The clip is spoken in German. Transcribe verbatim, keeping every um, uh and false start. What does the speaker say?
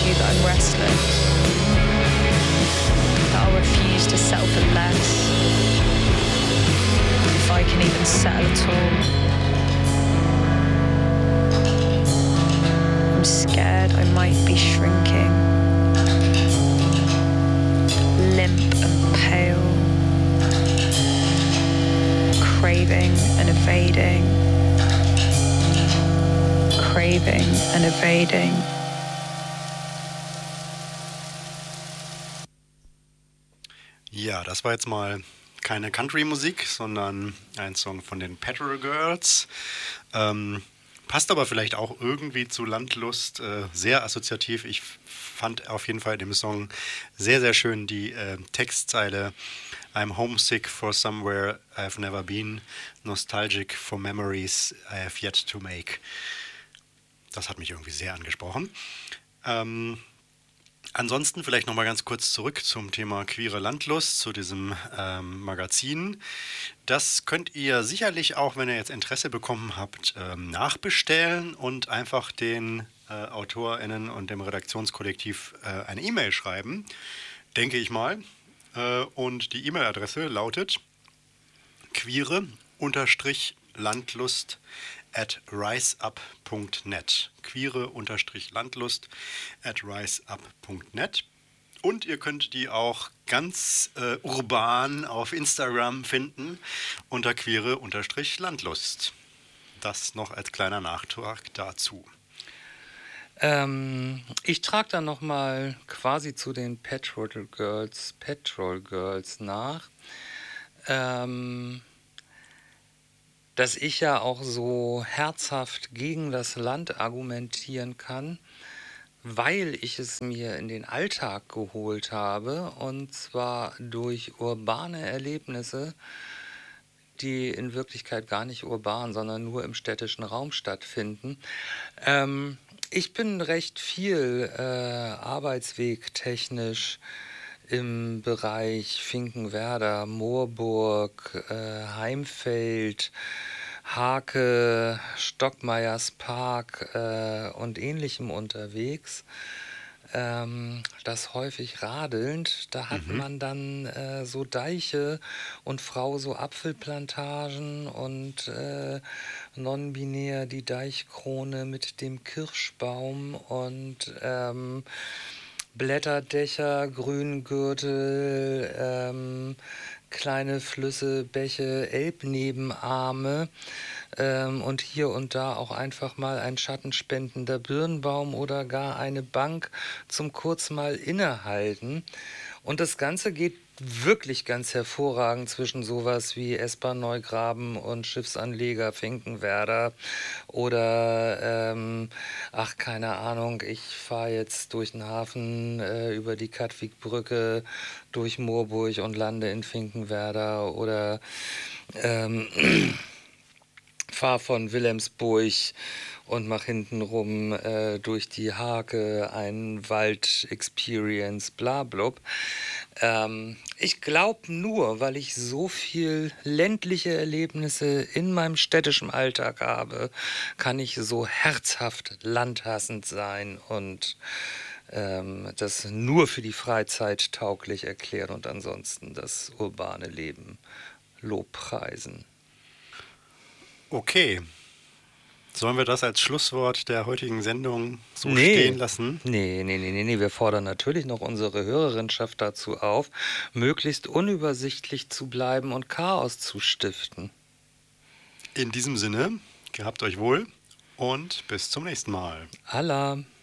you that I'm restless, that I'll refuse to settle for less, if I can even settle at all. I'm scared I might be shrinking, limp and pale, craving and evading, craving and evading. Ja, das war jetzt mal keine Country-Musik, sondern ein Song von den Petrol Girls. Ähm, passt aber vielleicht auch irgendwie zu Landlust, äh, sehr assoziativ. Ich fand auf jeden Fall in dem Song sehr, sehr schön die äh, Textzeile I'm homesick for somewhere I've never been, nostalgic for memories I have yet to make. Das hat mich irgendwie sehr angesprochen. Ähm, Ansonsten vielleicht nochmal ganz kurz zurück zum Thema queere Landlust, zu diesem ähm, Magazin. Das könnt ihr sicherlich auch, wenn ihr jetzt Interesse bekommen habt, ähm, nachbestellen und einfach den äh, AutorInnen und dem Redaktionskollektiv äh, eine E-Mail schreiben, denke ich mal. Äh, und die E-Mail-Adresse lautet queere-landlust at riseup punkt net. Queere-landlust at riseup punkt net. Und ihr könnt die auch ganz äh, urban auf Instagram finden unter queere-landlust. Das noch als kleiner Nachtrag dazu. Ähm, ich trage dann nochmal quasi zu den Petrol Girls, Petrol Girls nach, ähm, dass ich ja auch so herzhaft gegen das Land argumentieren kann, weil ich es mir in den Alltag geholt habe, und zwar durch urbane Erlebnisse, die in Wirklichkeit gar nicht urban, sondern nur im städtischen Raum stattfinden. Ähm, ich bin recht viel äh, arbeitswegtechnisch im Bereich Finkenwerder, Moorburg, äh, Heimfeld, Hake, Stockmeyers Park äh, und ähnlichem unterwegs. Ähm, das häufig radelnd. Da hat Mhm. man dann äh, so Deiche und Frau so Apfelplantagen und äh, non-binär die Deichkrone mit dem Kirschbaum und ähm, Blätterdächer, Grüngürtel, ähm, kleine Flüsse, Bäche, Elbnebenarme ähm, und hier und da auch einfach mal ein schattenspendender Birnbaum oder gar eine Bank zum kurz mal innehalten. Und das Ganze geht wirklich ganz hervorragend zwischen sowas wie S-Bahn Neugraben und Schiffsanleger Finkenwerder oder, ähm, ach, keine Ahnung, ich fahre jetzt durch den Hafen äh, über die Katwigbrücke durch Moorburg und lande in Finkenwerder oder ähm, fahre von Wilhelmsburg und mach hintenrum äh, durch die Hake ein Wald-Experience, bla blub. Ähm, ich glaube nur, weil ich so viel ländliche Erlebnisse in meinem städtischen Alltag habe, kann ich so herzhaft landhassend sein und ähm, das nur für die Freizeit tauglich erklären und ansonsten das urbane Leben lobpreisen. Okay. Sollen wir das als Schlusswort der heutigen Sendung so Nee. stehen lassen? Nee, nee, nee, nee, nee. Wir fordern natürlich noch unsere Hörerinschaft dazu auf, möglichst unübersichtlich zu bleiben und Chaos zu stiften. In diesem Sinne, gehabt euch wohl und bis zum nächsten Mal. Allah.